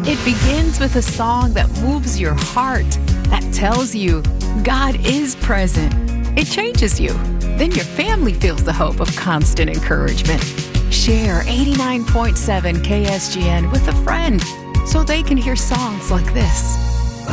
It begins with a song that moves your heart, that tells you God is present. It changes you. Then your family feels the hope of constant encouragement. Share 89.7 KSGN with a friend so they can hear songs like this.